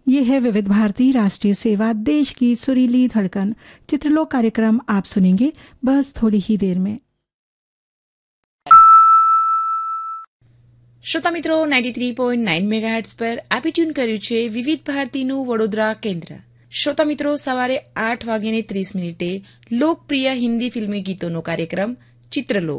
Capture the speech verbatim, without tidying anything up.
ये है विविध भारती राष्ट्रीय सेवा, देश की सुरीली धड़कन। चित्रलोक कार्यक्रम आप सुनेंगे बस थोड़ी ही देर में। શ્રોતા મિત્રો, ninety three point nine megahertz પર આપે ટ્યુન કર્યું છે વિવિધ ભારતીનું વડોદરા કેન્દ્ર. શ્રોતા મિત્રો, સવારે આઠ વાગ્યાને ત્રીસ મિનિટે લોકપ્રિય હિન્દી ફિલ્મી ગીતોનો કાર્યક્રમ ચિત્રલોક.